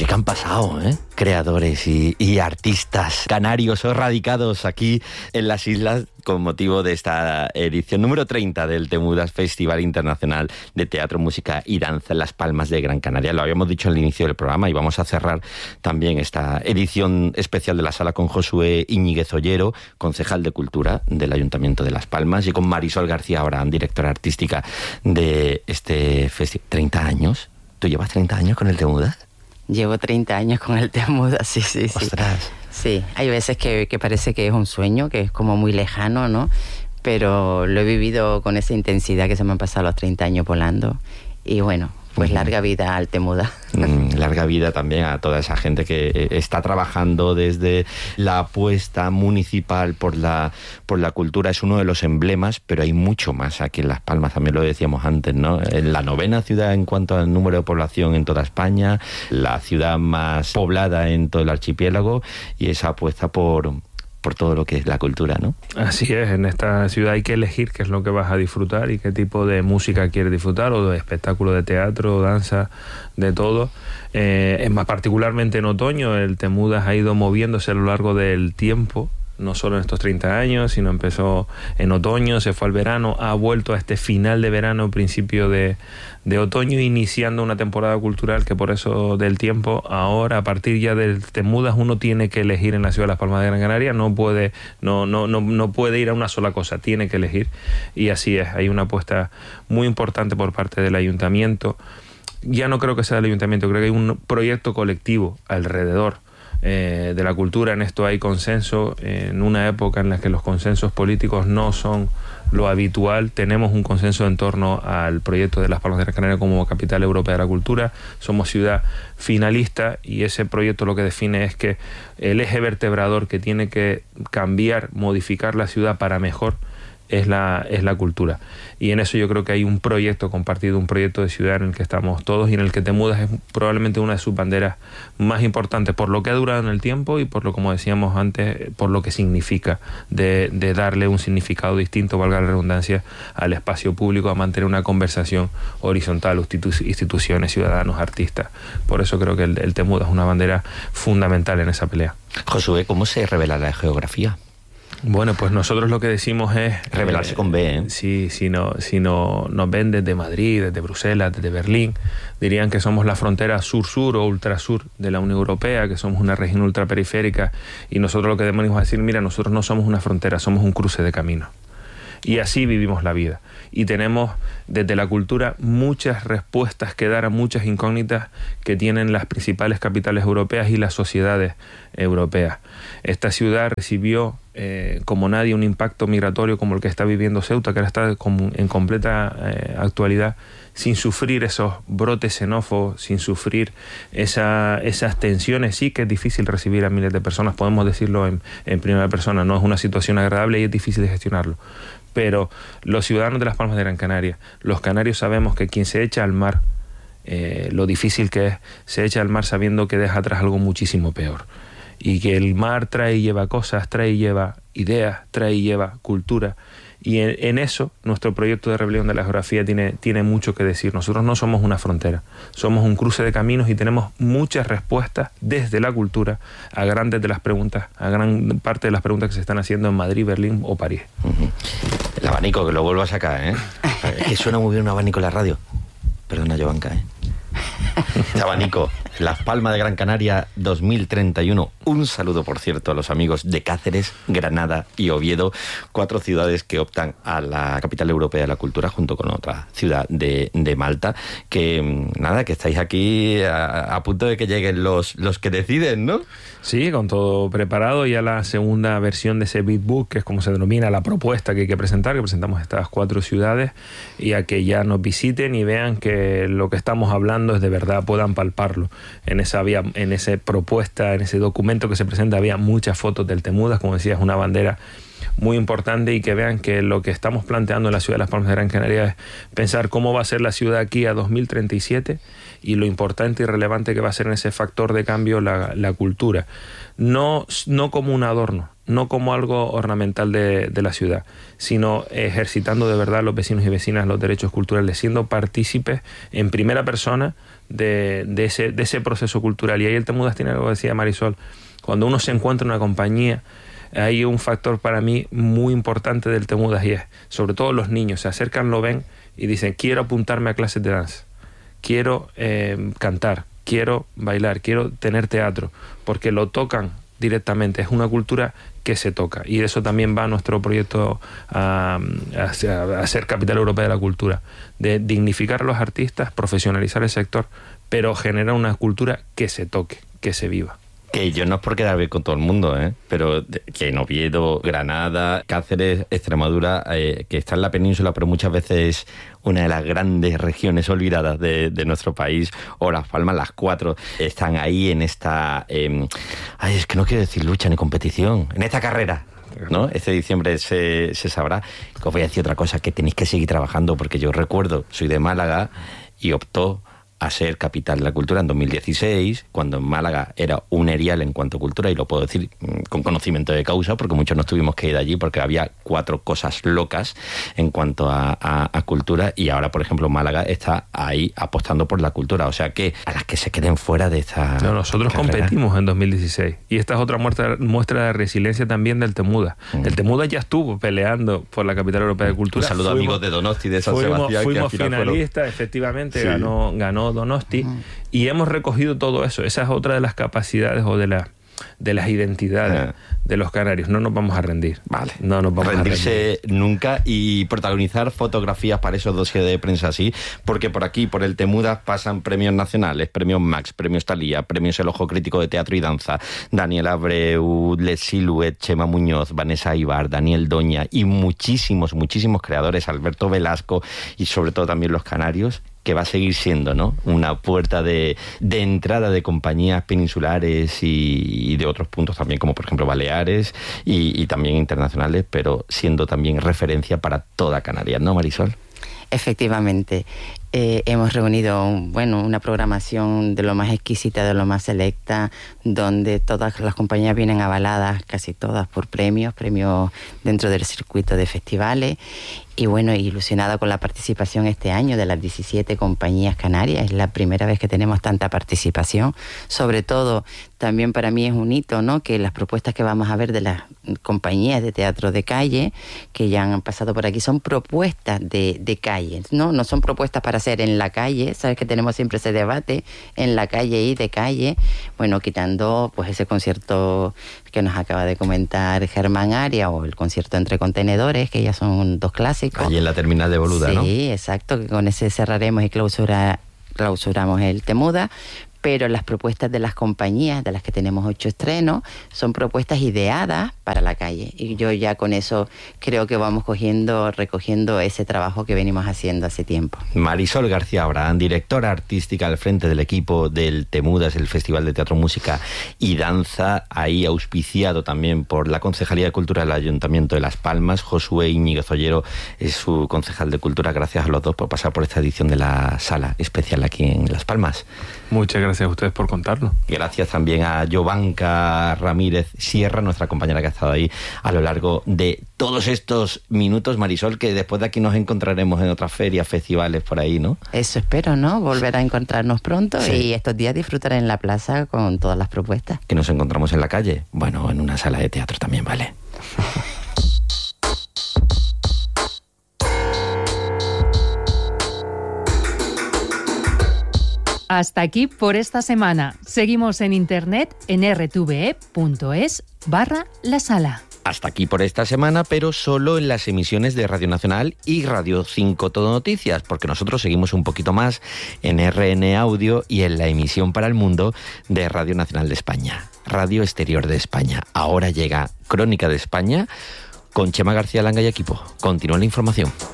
sí que han pasado, creadores y artistas canarios o radicados aquí en las islas con motivo de esta edición número 30 del Temudas Festival Internacional de Teatro, Música y Danza en Las Palmas de Gran Canaria. Lo habíamos dicho al inicio del programa y vamos a cerrar también esta edición especial de la sala con Josué Íñiguez Ollero, concejal de Cultura del Ayuntamiento de Las Palmas, y con Marisol García Abraham, directora artística de este festival. 30 años. ¿Tú llevas 30 años con el Temudas? Llevo 30 años con el Temudas, sí. ¡Ostras! Sí, hay veces que parece que es un sueño, que es como muy lejano, ¿no? Pero lo he vivido con esa intensidad que se me han pasado los 30 años volando. Y bueno, pues larga vida al Temudas. Larga vida también a toda esa gente que está trabajando desde la apuesta municipal por la cultura. Es uno de los emblemas, pero hay mucho más aquí en Las Palmas, también lo decíamos antes, ¿no? En la 9ª ciudad en cuanto al número de población en toda España, la ciudad más poblada en todo el archipiélago, y esa apuesta por todo lo que es la cultura, ¿no? Así es, en esta ciudad hay que elegir qué es lo que vas a disfrutar y qué tipo de música quieres disfrutar, o de espectáculo de teatro, danza, de todo. Es más, particularmente en otoño, el Temudas ha ido moviéndose a lo largo del tiempo, no solo en estos 30 años, sino empezó en otoño, se fue al verano, ha vuelto a este final de verano, principio de otoño, iniciando una temporada cultural que por eso del tiempo, ahora a partir ya del Temudas uno tiene que elegir en la ciudad de Las Palmas de Gran Canaria, no puede ir a una sola cosa, tiene que elegir, y así es, hay una apuesta muy importante por parte del ayuntamiento. Ya no creo que sea del ayuntamiento, creo que hay un proyecto colectivo alrededor de la cultura. En esto hay consenso, en una época en la que los consensos políticos no son lo habitual. Tenemos un consenso en torno al proyecto de Las Palmas de Gran Canaria como capital europea de la cultura. Somos ciudad finalista, y ese proyecto lo que define es que el eje vertebrador que tiene que cambiar, modificar la ciudad para mejor, es la cultura. Y en eso yo creo que hay un proyecto compartido, un proyecto de ciudad en el que estamos todos, y en el que Temudas es probablemente una de sus banderas más importantes, por lo que ha durado en el tiempo y por lo, como decíamos antes, por lo que significa, de darle un significado distinto, valga la redundancia, al espacio público, a mantener una conversación horizontal, instituciones, ciudadanos, artistas. Por eso creo que el Temudas es una bandera fundamental en esa pelea. Josué, ¿cómo se revela la geografía? Bueno, pues nosotros lo que decimos es... revelarse con B, ¿eh? Si nos ven desde Madrid, desde Bruselas, desde Berlín, dirían que somos la frontera sur-sur o ultrasur de la Unión Europea, que somos una región ultraperiférica, y nosotros lo que debemos decir, mira, nosotros no somos una frontera, somos un cruce de caminos. Y así vivimos la vida. Y tenemos desde la cultura muchas respuestas que dar a muchas incógnitas que tienen las principales capitales europeas y las sociedades europeas. Esta ciudad recibió como nadie un impacto migratorio como el que está viviendo Ceuta, que ahora está en completa actualidad, sin sufrir esos brotes xenófobos, sin sufrir esas tensiones. Sí que es difícil recibir a miles de personas, podemos decirlo en primera persona, no es una situación agradable y es difícil de gestionarlo. Pero los ciudadanos de Las Palmas de Gran Canaria, los canarios, sabemos que quien se echa al mar, lo difícil que es, se echa al mar sabiendo que deja atrás algo muchísimo peor. Y que el mar trae y lleva cosas, trae y lleva ideas, trae y lleva cultura. Y en eso nuestro proyecto de rebelión de la geografía tiene mucho que decir. Nosotros no somos una frontera, somos un cruce de caminos, y tenemos muchas respuestas desde la cultura a gran parte de las preguntas que se están haciendo en Madrid, Berlín o París. El abanico, que lo vuelvo a sacar, ¿eh? Es que suena muy bien un abanico en la radio. Perdona, Jovanka, ¿eh? Este abanico, Las Palmas de Gran Canaria 2031. Un saludo, por cierto, a los amigos de Cáceres, Granada y Oviedo, 4 ciudades que optan a la capital europea de la cultura, junto con otra ciudad de Malta. Que nada, que estáis aquí a punto de que lleguen los que deciden, ¿no? Sí, con todo preparado. Ya la segunda versión de ese Big Book, que es como se denomina la propuesta que hay que presentar, que presentamos estas 4 ciudades, y a que ya nos visiten y vean que lo que estamos hablando es de verdad, puedan palparlo. En esa propuesta, en ese documento que se presenta, había muchas fotos del Temudas, como decía, es una bandera muy importante, y que vean que lo que estamos planteando en la ciudad de Las Palmas de Gran Canaria es pensar cómo va a ser la ciudad aquí a 2037, y lo importante y relevante que va a ser en ese factor de cambio la cultura. No como un adorno, no como algo ornamental de la ciudad, sino ejercitando de verdad los vecinos y vecinas los derechos culturales, siendo partícipes en primera persona de ese proceso cultural. Y ahí el Temudas tiene algo que decía Marisol, cuando uno se encuentra en una compañía, hay un factor para mí muy importante del Temudas, y es, sobre todo los niños, se acercan, lo ven y dicen, quiero apuntarme a clases de danza, quiero cantar, quiero bailar, quiero tener teatro, porque lo tocan directamente, es una cultura que se toca, y de eso también va nuestro proyecto a ser Capital Europea de la Cultura, de dignificar a los artistas, profesionalizar el sector, pero generar una cultura que se toque, que se viva. Que yo no es por quedar bien con todo el mundo, pero que en Oviedo, Granada, Cáceres, Extremadura, que está en la península, pero muchas veces una de las grandes regiones olvidadas de nuestro país, o Las Palmas, las 4, están ahí en esta... es que no quiero decir lucha ni competición, en esta carrera, ¿no? Este diciembre se sabrá. Os voy a decir otra cosa, que tenéis que seguir trabajando, porque yo recuerdo, soy de Málaga y optó a ser capital de la cultura en 2016, cuando en Málaga era un erial en cuanto a cultura, y lo puedo decir con conocimiento de causa, porque muchos nos tuvimos que ir de allí porque había 4 cosas locas en cuanto a cultura, y ahora, por ejemplo, Málaga está ahí apostando por la cultura, o sea que a las que se queden fuera de esta nosotros carrera. Competimos en 2016, y esta es otra muestra de resiliencia también del Temudas. El Temudas ya estuvo peleando por la Capital Europea de Cultura. Un saludo a amigos de Donosti, de San Sebastián. Fuimos finalistas, efectivamente, sí. ganó Donosti, y hemos recogido todo eso. Esa es otra de las capacidades o de las identidades de los canarios. No nos vamos a rendir. Vale. No nos vamos a rendirse nunca, y protagonizar fotografías para esos dosieres de prensa así, porque por aquí, por el Temudas, pasan premios nacionales, premios Max, premios Thalía, premios El Ojo Crítico de Teatro y Danza, Daniel Abreu, Les Siluet, Chema Muñoz, Vanessa Ibar, Daniel Doña, y muchísimos creadores, Alberto Velasco, y sobre todo también los canarios, que va a seguir siendo, ¿no?, una puerta de entrada de compañías peninsulares y de otros puntos también, como por ejemplo Baleares y también internacionales, pero siendo también referencia para toda Canarias, ¿no, Marisol? Efectivamente. Hemos reunido una programación de lo más exquisita, de lo más selecta, donde todas las compañías vienen avaladas, casi todas, por premios dentro del circuito de festivales. Y ilusionada con la participación este año de las 17 compañías canarias. Es la primera vez que tenemos tanta participación. Sobre todo, también para mí es un hito, ¿no?, que las propuestas que vamos a ver de las compañías de teatro de calle, que ya han pasado por aquí, son propuestas de calle, no son propuestas para hacer en la calle. Sabes que tenemos siempre ese debate, en la calle y de calle. Quitando pues ese concierto que nos acaba de comentar Germán Aria, o el concierto Entre Contenedores, que ya son 2 clásicos. Allí en la terminal de Boluda, sí, ¿no? Sí, exacto, que con ese cerraremos y clausuramos el Temudas. Pero las propuestas de las compañías, de las que tenemos 8 estrenos, son propuestas ideadas para la calle. Y yo ya con eso creo que vamos recogiendo ese trabajo que venimos haciendo hace tiempo. Marisol García Abraham, directora artística al frente del equipo del Temudas, el Festival de Teatro, Música y Danza, ahí auspiciado también por la Concejalía de Cultura del Ayuntamiento de Las Palmas. Josué Íñiguez Ollero es su concejal de Cultura. Gracias a los dos por pasar por esta edición de la Sala Especial aquí en Las Palmas. Muchas gracias a ustedes por contarlo. Gracias también a Jovanka Ramírez Sierra, nuestra compañera que ha estado ahí a lo largo de todos estos minutos. Marisol, que después de aquí nos encontraremos en otras ferias, festivales por ahí, ¿no? Eso espero, ¿no? Volver a encontrarnos pronto, sí. Y estos días disfrutar en la plaza con todas las propuestas. Que nos encontramos en la calle, en una sala de teatro también, ¿vale? Hasta aquí por esta semana. Seguimos en internet en rtve.es/La Sala. Hasta aquí por esta semana, pero solo en las emisiones de Radio Nacional y Radio 5 Todo Noticias, porque nosotros seguimos un poquito más en RN Audio y en la emisión para el mundo de Radio Nacional de España, Radio Exterior de España. Ahora llega Crónica de España con Chema García Langa y equipo. Continúa la información.